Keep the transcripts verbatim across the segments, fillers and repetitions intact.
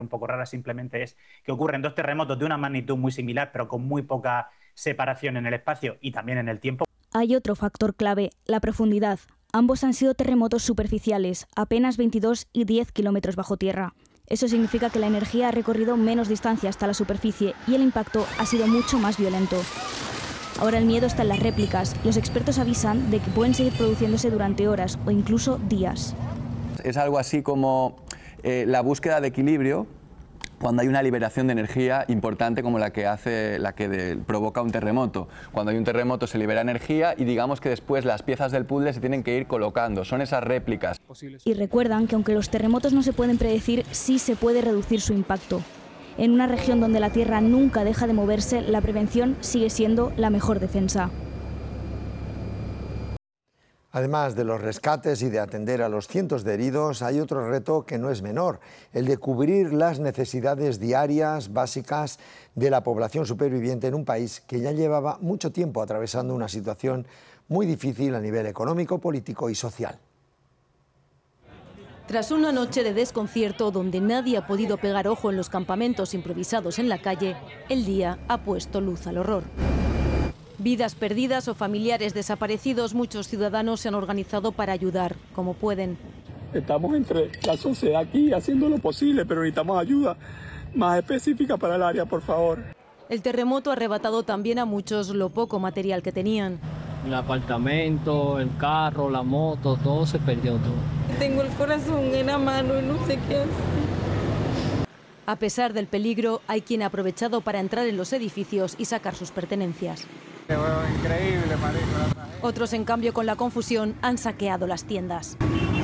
un poco rara, simplemente es que ocurren dos terremotos de una magnitud muy similar, pero con muy poca separación en el espacio y también en el tiempo. Hay otro factor clave, la profundidad. Ambos han sido terremotos superficiales, apenas veintidós y diez kilómetros bajo tierra. Eso significa que la energía ha recorrido menos distancia hasta la superficie y el impacto ha sido mucho más violento. Ahora el miedo está en las réplicas. Los expertos avisan de que pueden seguir produciéndose durante horas o incluso días. Es algo así como eh, la búsqueda de equilibrio cuando hay una liberación de energía importante como la que, hace, la que de, provoca un terremoto. Cuando hay un terremoto se libera energía y digamos que después las piezas del puzzle se tienen que ir colocando. Son esas réplicas. Y recuerdan que aunque los terremotos no se pueden predecir, sí se puede reducir su impacto. En una región donde la Tierra nunca deja de moverse, la prevención sigue siendo la mejor defensa. Además de los rescates y de atender a los cientos de heridos, hay otro reto que no es menor, el de cubrir las necesidades diarias básicas de la población superviviente en un país que ya llevaba mucho tiempo atravesando una situación muy difícil a nivel económico, político y social. Tras una noche de desconcierto donde nadie ha podido pegar ojo en los campamentos improvisados en la calle, el día ha puesto luz al horror. Vidas perdidas o familiares desaparecidos, muchos ciudadanos se han organizado para ayudar, como pueden. Estamos entre la sociedad aquí haciendo lo posible, pero necesitamos ayuda más específica para el área, por favor. El terremoto ha arrebatado también a muchos lo poco material que tenían. El apartamento, el carro, la moto, todo se perdió todo. Tengo el corazón en la mano y no sé qué hacer. A pesar del peligro, hay quien ha aprovechado para entrar en los edificios y sacar sus pertenencias. Increíble, marica. Otros, en cambio, con la confusión, han saqueado las tiendas.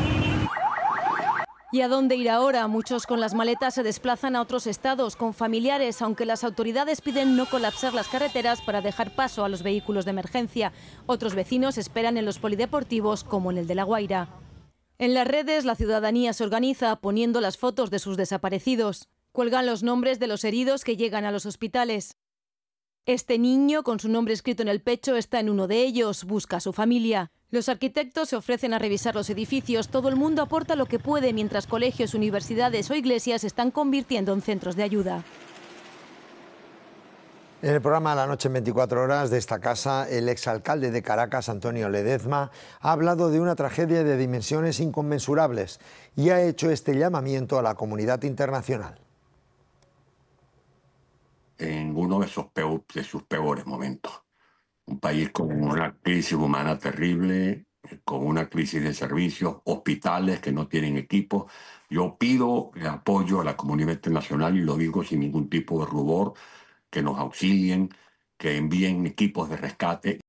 ¿Y a dónde ir ahora? Muchos con las maletas se desplazan a otros estados con familiares, aunque las autoridades piden no colapsar las carreteras para dejar paso a los vehículos de emergencia. Otros vecinos esperan en los polideportivos, como en el de La Guaira. En las redes, la ciudadanía se organiza poniendo las fotos de sus desaparecidos. Cuelgan los nombres de los heridos que llegan a los hospitales. Este niño, con su nombre escrito en el pecho, está en uno de ellos, busca a su familia. Los arquitectos se ofrecen a revisar los edificios, todo el mundo aporta lo que puede, mientras colegios, universidades o iglesias se están convirtiendo en centros de ayuda. En el programa La Noche en veinticuatro horas de esta casa, el exalcalde de Caracas, Antonio Ledezma, ha hablado de una tragedia de dimensiones inconmensurables y ha hecho este llamamiento a la comunidad internacional. En uno de sus, peor, de sus peores momentos. Un país con una crisis humana terrible, con una crisis de servicios, hospitales que no tienen equipos. Yo pido apoyo a la comunidad internacional y lo digo sin ningún tipo de rubor, que nos auxilien, que envíen equipos de rescate.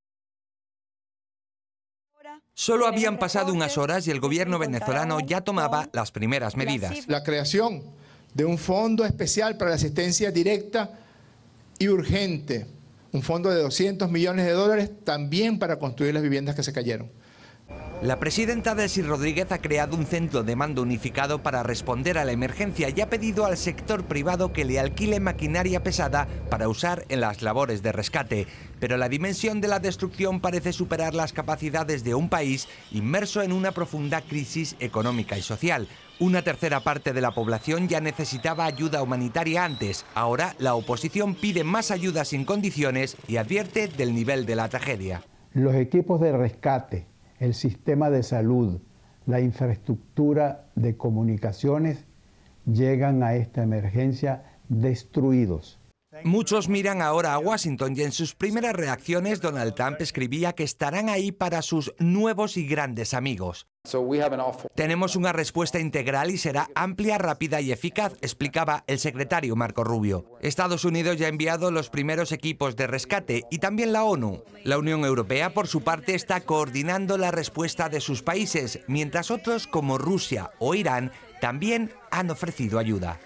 Solo habían pasado unas horas y el gobierno venezolano ya tomaba las primeras medidas. La creación de un fondo especial para la asistencia directa y urgente, un fondo de doscientos millones de dólares también para construir las viviendas que se cayeron. La presidenta Delcy Rodríguez ha creado un centro de mando unificado para responder a la emergencia y ha pedido al sector privado que le alquile maquinaria pesada para usar en las labores de rescate. Pero la dimensión de la destrucción parece superar las capacidades de un país inmerso en una profunda crisis económica y social. Una tercera parte de la población ya necesitaba ayuda humanitaria antes. Ahora la oposición pide más ayuda sin condiciones y advierte del nivel de la tragedia. Los equipos de rescate, el sistema de salud, la infraestructura de comunicaciones llegan a esta emergencia destruidos. Muchos miran ahora a Washington y en sus primeras reacciones Donald Trump escribía que estarán ahí para sus nuevos y grandes amigos. Tenemos una respuesta integral y será amplia, rápida y eficaz, explicaba el secretario Marco Rubio. Estados Unidos ya ha enviado los primeros equipos de rescate y también la ONU. La Unión Europea, por su parte, está coordinando la respuesta de sus países, mientras otros como Rusia o Irán también han ofrecido ayuda.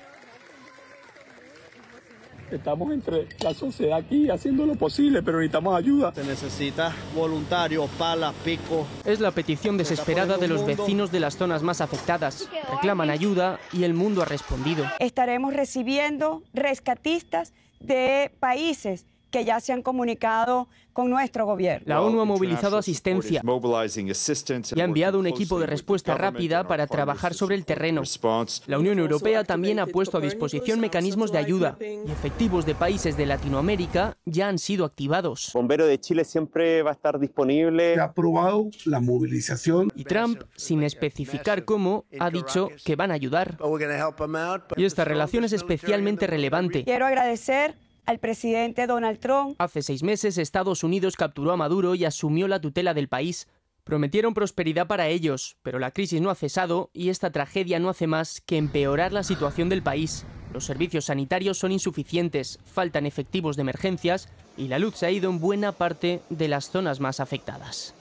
Estamos entre la sociedad aquí haciendo lo posible, pero necesitamos ayuda. Se necesita voluntarios, palas, picos. Es la petición desesperada de los vecinos de las zonas más afectadas. Reclaman ayuda y el mundo ha respondido. Estaremos recibiendo rescatistas de países que ya se han comunicado con nuestro gobierno. La ONU ha movilizado asistencia y ha enviado un equipo de respuesta rápida para trabajar sobre el terreno. La Unión Europea también ha puesto a disposición mecanismos de ayuda y efectivos de países de Latinoamérica ya han sido activados. Bombero de Chile siempre va a estar disponible. Ha aprobado la movilización. Y Trump, sin especificar cómo, ha dicho que van a ayudar. Y esta relación es especialmente relevante. Quiero agradecer al presidente Donald Trump. Hace seis meses Estados Unidos capturó a Maduro y asumió la tutela del país. Prometieron prosperidad para ellos, pero la crisis no ha cesado y esta tragedia no hace más que empeorar la situación del país. Los servicios sanitarios son insuficientes, faltan efectivos de emergencias y la luz se ha ido en buena parte de las zonas más afectadas.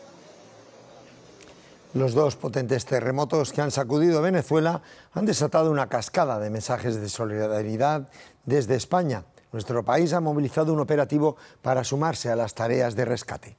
Los dos potentes terremotos que han sacudido Venezuela han desatado una cascada de mensajes de solidaridad desde España. Nuestro país ha movilizado un operativo para sumarse a las tareas de rescate.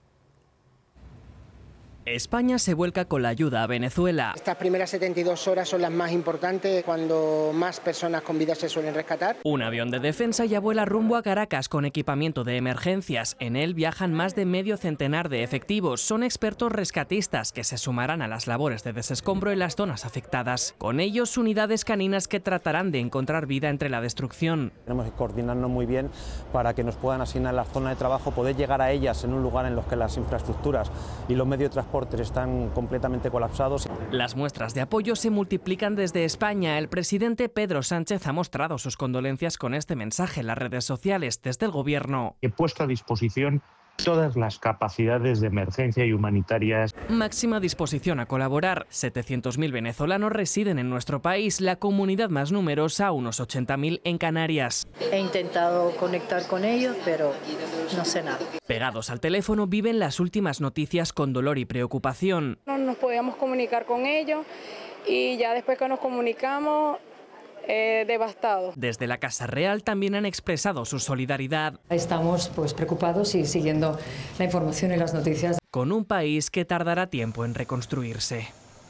España se vuelca con la ayuda a Venezuela. Estas primeras setenta y dos horas son las más importantes, cuando más personas con vida se suelen rescatar. Un avión de defensa ya vuela rumbo a Caracas con equipamiento de emergencias. En él viajan más de medio centenar de efectivos. Son expertos rescatistas que se sumarán a las labores de desescombro en las zonas afectadas. Con ellos, unidades caninas que tratarán de encontrar vida entre la destrucción. Tenemos que coordinarnos muy bien para que nos puedan asignar la zona de trabajo, poder llegar a ellas en un lugar en los que las infraestructuras y los medios de transporte están completamente colapsados. Las muestras de apoyo se multiplican desde España. El presidente Pedro Sánchez ha mostrado sus condolencias con este mensaje en las redes sociales desde el gobierno. He puesto a disposición todas las capacidades de emergencia y humanitarias. Máxima disposición a colaborar. setecientos mil venezolanos residen en nuestro país, la comunidad más numerosa, unos ochenta mil en Canarias. He intentado conectar con ellos, pero no sé nada. Pegados al teléfono viven las últimas noticias con dolor y preocupación. No nos podíamos comunicar con ellos y ya después que nos comunicamos, Eh, devastado. Desde la Casa Real también han expresado su solidaridad. Estamos pues preocupados y siguiendo la información y las noticias. Con un país que tardará tiempo en reconstruirse.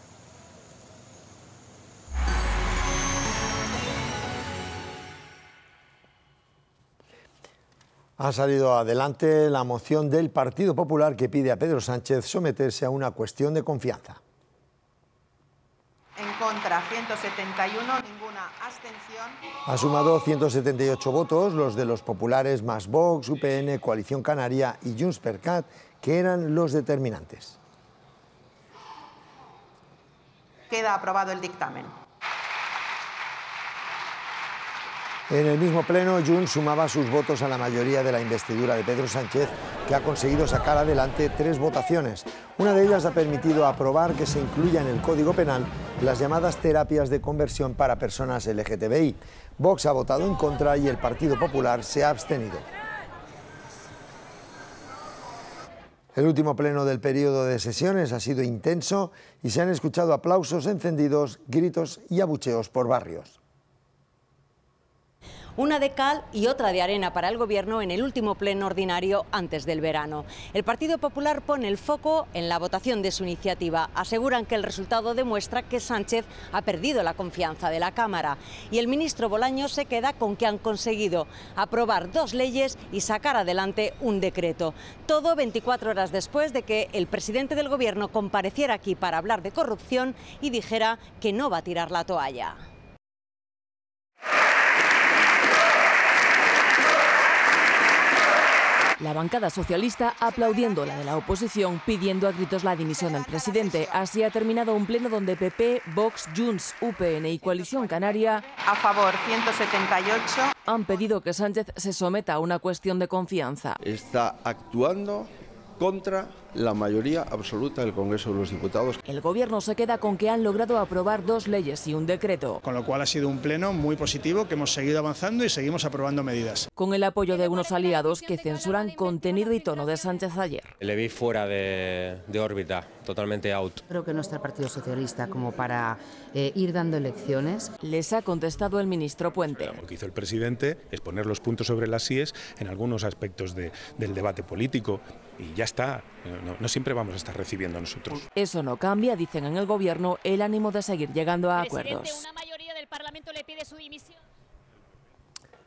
Ha salido adelante la moción del Partido Popular que pide a Pedro Sánchez someterse a una cuestión de confianza. En contra, ciento setenta y uno, ninguna abstención. Ha sumado ciento setenta y ocho votos, los de los populares más Vox, U P N, Coalición Canaria y Junts per Cat, que eran los determinantes. Queda aprobado el dictamen. En el mismo pleno, Junts sumaba sus votos a la mayoría de la investidura de Pedro Sánchez, que ha conseguido sacar adelante tres votaciones. Una de ellas ha permitido aprobar que se incluya en el Código Penal las llamadas terapias de conversión para personas L G T B I. Vox ha votado en contra y el Partido Popular se ha abstenido. El último pleno del periodo de sesiones ha sido intenso y se han escuchado aplausos encendidos, gritos y abucheos por barrios. Una de cal y otra de arena para el Gobierno en el último pleno ordinario antes del verano. El Partido Popular pone el foco en la votación de su iniciativa. Aseguran que el resultado demuestra que Sánchez ha perdido la confianza de la Cámara. Y el ministro Bolaños se queda con que han conseguido aprobar dos leyes y sacar adelante un decreto. Todo veinticuatro horas después de que el presidente del Gobierno compareciera aquí para hablar de corrupción y dijera que no va a tirar la toalla. La bancada socialista aplaudiendo la de la oposición, pidiendo a gritos la dimisión del presidente. Así ha terminado un pleno donde P P, Vox, Junts, U P N y Coalición Canaria, a favor ciento setenta y ocho, han pedido que Sánchez se someta a una cuestión de confianza. Está actuando contra la mayoría absoluta del Congreso de los Diputados. El Gobierno se queda con que han logrado aprobar dos leyes y un decreto. Con lo cual ha sido un pleno muy positivo, que hemos seguido avanzando y seguimos aprobando medidas. Con el apoyo de unos aliados que censuran contenido y tono de Sánchez ayer. Le vi fuera de, de órbita, totalmente out. Creo que no está el Partido Socialista como para eh, ir dando lecciones. Les ha contestado el ministro Puente. Lo que hizo el presidente es poner los puntos sobre las íes en algunos aspectos de, del debate político y ya está. No, no siempre vamos a estar recibiendo nosotros. Eso no cambia, dicen en el Gobierno, el ánimo de seguir llegando a acuerdos. Una mayoría del Parlamento le pide su dimisión.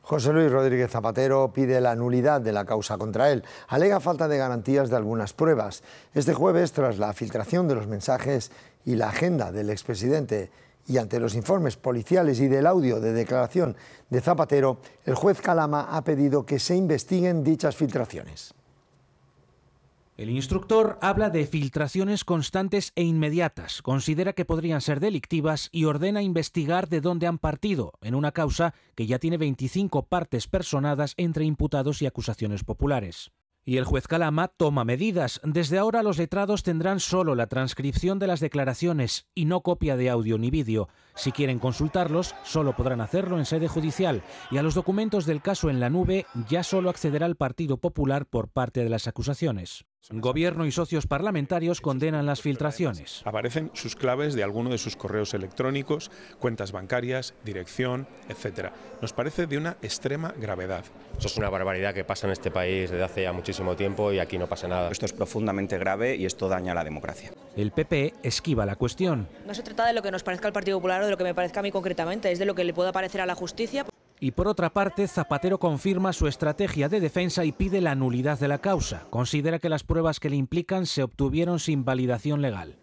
José Luis Rodríguez Zapatero pide la nulidad de la causa contra él. Alega falta de garantías de algunas pruebas. Este jueves, tras la filtración de los mensajes y la agenda del expresidente y ante los informes policiales y del audio de declaración de Zapatero, el juez Calama ha pedido que se investiguen dichas filtraciones. El instructor habla de filtraciones constantes e inmediatas, considera que podrían ser delictivas y ordena investigar de dónde han partido, en una causa que ya tiene veinticinco partes personadas entre imputados y acusaciones populares. Y el juez Calama toma medidas. Desde ahora los letrados tendrán solo la transcripción de las declaraciones y no copia de audio ni vídeo. Si quieren consultarlos, solo podrán hacerlo en sede judicial. Y a los documentos del caso en la nube ya solo accederá el Partido Popular por parte de las acusaciones. Gobierno y socios parlamentarios condenan las filtraciones. Aparecen sus claves de alguno de sus correos electrónicos, cuentas bancarias, dirección, etcétera. Nos parece de una extrema gravedad. Esto es una barbaridad que pasa en este país desde hace ya muchísimo tiempo y aquí no pasa nada. Esto es profundamente grave y esto daña a la democracia. El P P esquiva la cuestión. No se trata de lo que nos parezca al Partido Popular o de lo que me parezca a mí concretamente, es de lo que le pueda parecer a la justicia. Y por otra parte, Zapatero confirma su estrategia de defensa y pide la nulidad de la causa. Considera que las pruebas que le implican se obtuvieron sin validación legal.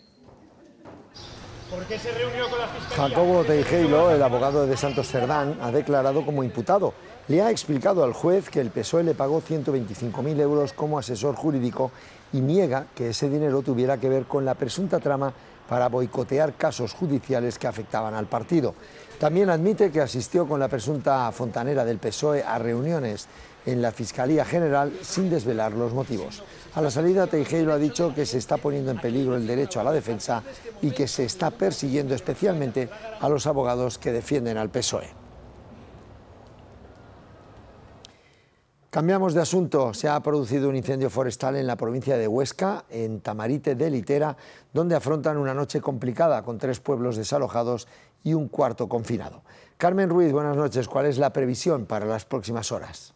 ¿Por qué se reunió con la Fiscalía? Jacobo Teijeiro, el abogado de Santos Cerdán, ha declarado como imputado. Le ha explicado al juez que el P S O E le pagó ciento veinticinco mil euros como asesor jurídico y niega que ese dinero tuviera que ver con la presunta trama para boicotear casos judiciales que afectaban al partido. También admite que asistió con la presunta fontanera del P S O E a reuniones en la Fiscalía General sin desvelar los motivos. A la salida, Teijeiro ha dicho que se está poniendo en peligro el derecho a la defensa y que se está persiguiendo especialmente a los abogados que defienden al P S O E. Cambiamos de asunto. Se ha producido un incendio forestal en la provincia de Huesca, en Tamarite de Litera, donde afrontan una noche complicada con tres pueblos desalojados y un cuarto confinado. Carmen Ruiz, buenas noches. ¿Cuál es la previsión para las próximas horas?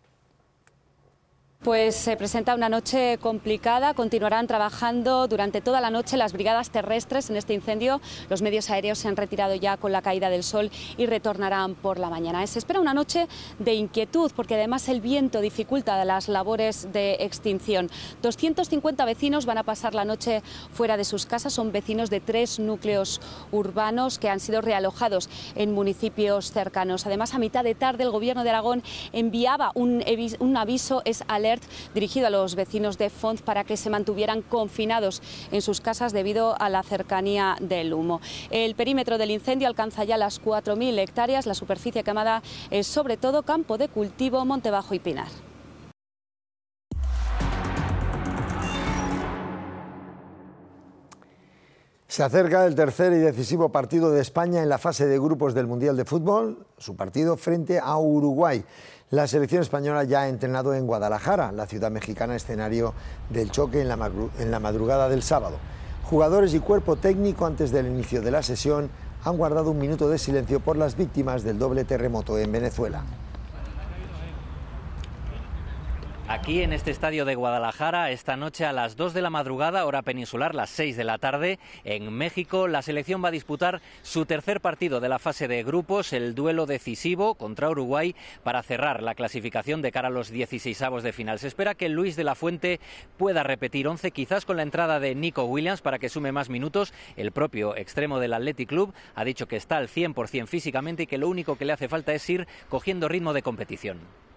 Pues se presenta una noche complicada, continuarán trabajando durante toda la noche las brigadas terrestres en este incendio. Los medios aéreos se han retirado ya con la caída del sol y retornarán por la mañana. Se espera una noche de inquietud porque además el viento dificulta las labores de extinción. doscientos cincuenta vecinos van a pasar la noche fuera de sus casas, son vecinos de tres núcleos urbanos que han sido realojados en municipios cercanos. Además, a mitad de tarde el Gobierno de Aragón enviaba un, un aviso, es alerta, dirigido a los vecinos de Font para que se mantuvieran confinados en sus casas debido a la cercanía del humo. El perímetro del incendio alcanza ya las cuatro mil hectáreas, la superficie quemada es sobre todo campo de cultivo, monte bajo y pinar. Se acerca el tercer y decisivo partido de España en la fase de grupos del Mundial de Fútbol, su partido frente a Uruguay. La selección española ya ha entrenado en Guadalajara, la ciudad mexicana escenario del choque en la, en la madrugada del sábado. Jugadores y cuerpo técnico antes del inicio de la sesión han guardado un minuto de silencio por las víctimas del doble terremoto en Venezuela. Aquí en este estadio de Guadalajara, esta noche a las dos de la madrugada, hora peninsular, las seis de la tarde, en México, la selección va a disputar su tercer partido de la fase de grupos, el duelo decisivo contra Uruguay para cerrar la clasificación de cara a los dieciseisavos de final. Se espera que Luis de la Fuente pueda repetir once, quizás con la entrada de Nico Williams para que sume más minutos. El propio extremo del Athletic Club ha dicho que está al cien por cien físicamente y que lo único que le hace falta es ir cogiendo ritmo de competición.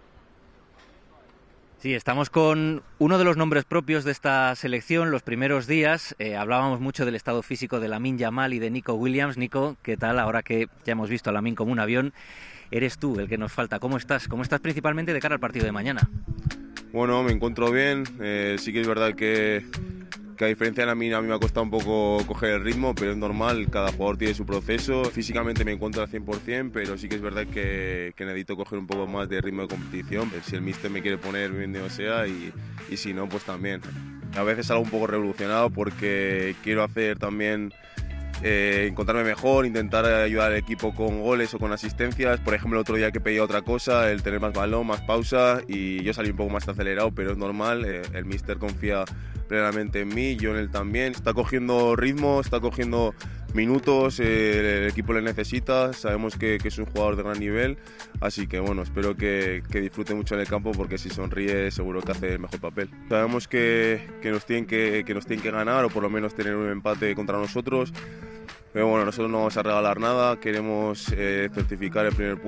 Sí, estamos con uno de los nombres propios de esta selección. Los primeros días eh, hablábamos mucho del estado físico de Lamine Yamal y de Nico Williams. Nico, ¿qué tal? Ahora que ya hemos visto a Lamine como un avión, eres tú el que nos falta. ¿Cómo estás? ¿Cómo estás principalmente de cara al partido de mañana? Bueno, me encuentro bien. Eh, sí que es verdad que, que a diferencia de Lamine, a mí me ha costado un poco coger el ritmo, pero es normal, cada jugador tiene su proceso. Físicamente me encuentro al cien por cien, pero sí que es verdad que, que necesito coger un poco más de ritmo de competición. Si el míster me quiere poner, bienvenido sea, y, y si no, pues también. A veces salgo un poco revolucionado porque quiero hacer también... Eh, encontrarme mejor, intentar ayudar al equipo con goles o con asistencias. Por ejemplo, el otro día que pedía otra cosa, el tener más balón, más pausa, y yo salí un poco más acelerado, pero es normal. Eh, el míster confía plenamente en mí, yo en él también. Está cogiendo ritmo, está cogiendo minutos, eh, el equipo le necesita, sabemos que, que es un jugador de gran nivel, así que bueno, espero que, que disfrute mucho en el campo porque si sonríe seguro que hace el mejor papel. Sabemos que, que, nos tienen que, que nos tienen que ganar o por lo menos tener un empate contra nosotros, pero bueno, nosotros no vamos a regalar nada, queremos eh, certificar el primer punto.